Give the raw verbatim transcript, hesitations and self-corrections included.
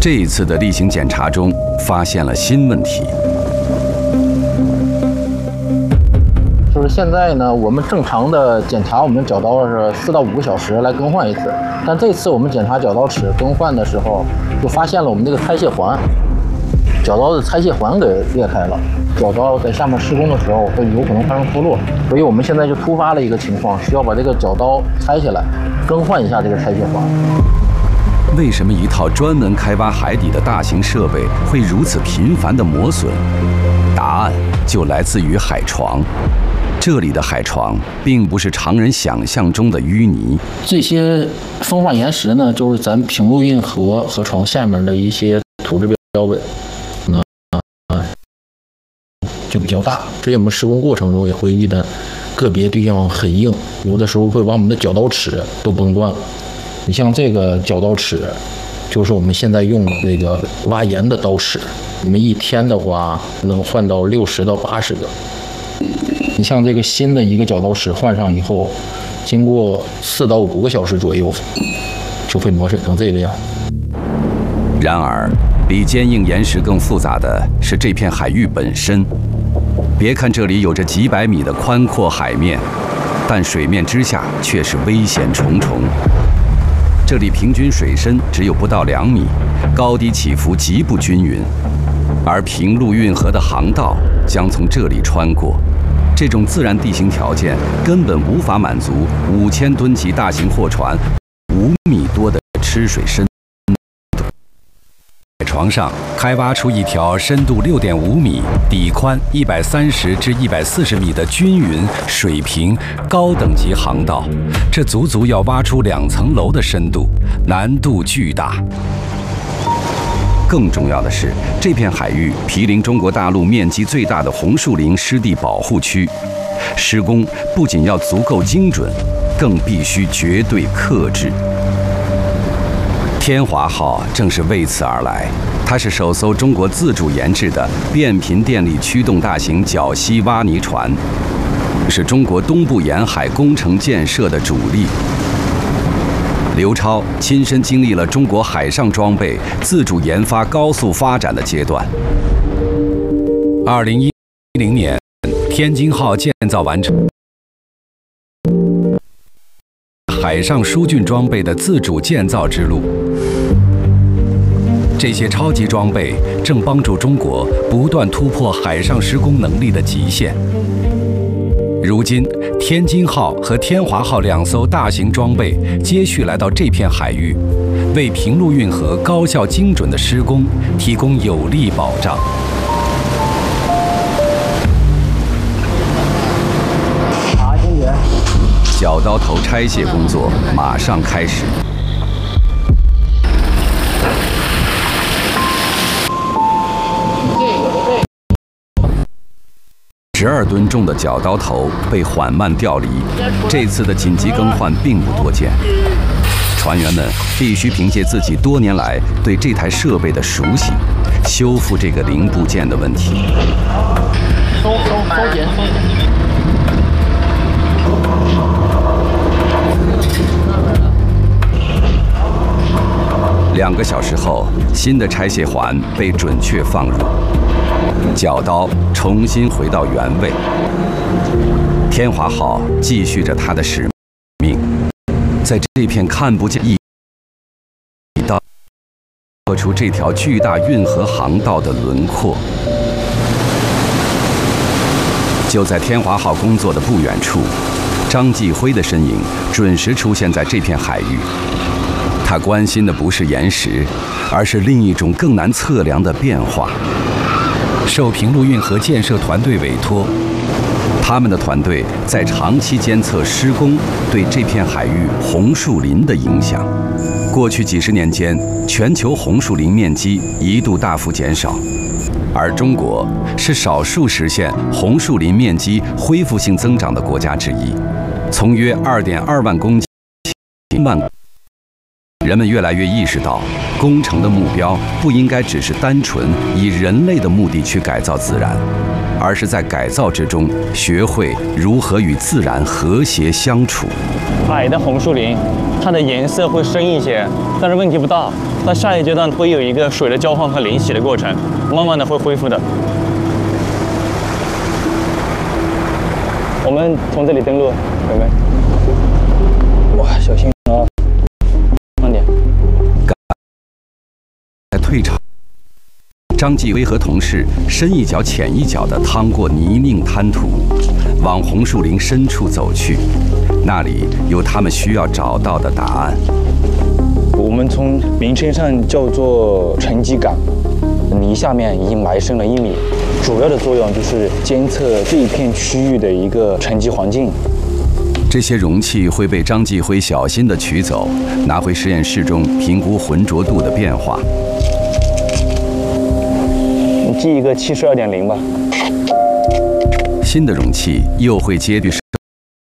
这一次的例行检查中，发现了新问题。 就是现在呢，我们正常的检查我们角刀是四到五个小时来更换一次，但这次我们检查角刀齿更换的时候，就发现了我们这个拆卸环，角刀的拆卸环给裂开了。角刀在下面施工的时候会有可能发生脱落，所以我们现在就突发了一个情况，需要把这个角刀拆下来，更换一下这个拆卸环。 为什么一套专门开挖海底的大型设备会如此频繁的磨损？答案就来自于海床。这里的海床并不是常人想象中的淤泥， 这些风化岩石呢，就是咱平陆运河河床下面的一些土质标本，呢，就比较大。所以我们施工过程中也会遇到个别地方很硬，有的时候会把我们的角刀齿都崩断了。你像这个角刀齿，就是我们现在用的这个挖岩的刀齿，我们一天的话能换到六十到八十个。你像这个新的一个角刀齿换上以后，经过四到五个小时左右，就会磨损成这个样。 然而，比坚硬岩石更复杂的是这片海域本身。别看这里有着几百米的宽阔海面，但水面之下却是危险重重。这里平均水深只有不到两米，高低起伏极不均匀，而平陆运河的航道将从这里穿过。这种自然地形条件根本无法满足五千吨级大型货船五米多的吃水深度。海床上开挖出一条深度六点五米、底宽一百三十至一百四十米的均匀、水平、高等级航道，这足足要挖出两层楼的深度，难度巨大。更重要的是，这片海域毗邻中国大陆面积最大的红树林湿地保护区，施工不仅要足够精准，更必须绝对克制。天华号正是为此而来，它是首艘中国自主研制的变频电力驱动大型绞吸挖泥船，是中国东部沿海工程建设的主力。刘超亲身经历了中国海上装备自主研发高速发展的阶段。二零一零年，天津号建造完成，海上疏浚装备的自主建造之路。这些超级装备正帮助中国不断突破海上施工能力的极限。如今，天津号和天华号两艘大型装备接续来到这片海域，为平陆运河高效精准的施工提供有力保障。 爬行员， 角刀头拆卸工作马上开始。十二吨重的角刀头被缓慢调离，这次的紧急更换并不多见。船员们必须凭借自己多年来对这台设备的熟悉，修复这个零部件的问题。 收收收紧。 两个小时后，新的拆卸环被准确放入，角刀重新回到原位。天华号继续着它的使命，在这片看不见一道刻出这条巨大运河航道的轮廓。就在天华号工作的不远处，张继辉的身影准时出现在这片海域。他关心的不是岩石，而是另一种更难测量的变化。受平陆运河建设团队委托，他们的团队在长期监测施工对这片海域红树林的影响。过去几十年间，全球红树林面积一度大幅减少，而中国是少数实现红树林面积恢复性增长的国家之一，从约二点二万公顷万。人们越来越意识到，工程的目标不应该只是单纯以人类的目的去改造自然，而是在改造之中学会如何与自然和谐相处。 矮的红树林，它的颜色会深一些，但是问题不大。 那下一阶段会有一个水的交换和淋洗的过程，慢慢的会恢复的。我们从这里登陆，妹妹。哇，小心啊，慢点。 在退潮，张继辉和同事深一脚浅一脚地趟过泥泞滩涂，往红树林深处走去，那里有他们需要找到的答案。 我们从名称上叫做沉积港，泥下面已经埋深了一米，主要的作用就是监测这一片区域的一个沉积环境。 这些容器会被张继辉小心地取走，拿回实验室中评估浑浊度的变化。 你记一个七十二点零吧。 新的容器又会接续